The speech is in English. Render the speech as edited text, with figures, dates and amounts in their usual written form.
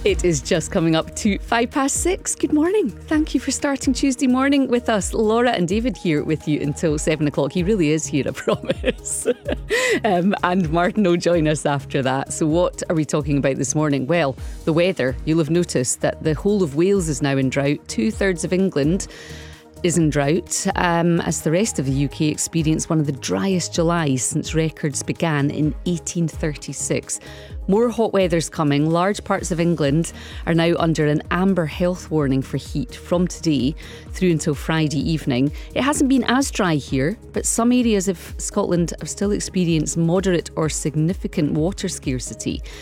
It is just coming up to 6:05. Good morning. Thank you for starting Tuesday morning with us. Laura and David here with you until 7 o'clock. He really is here, I promise. And Martin will join us after that. So what are we talking about this morning? Well, the weather. You'll have noticed that the whole of Wales is now in drought. 2/3 of England is in drought, as the rest of the UK experienced one of the driest Julys since records began in 1836. More hot weather's coming. Large parts of England are now under an amber health warning for heat from today through until Friday evening. It hasn't been as dry here, but some areas of Scotland have still experienced moderate or significant water scarcity.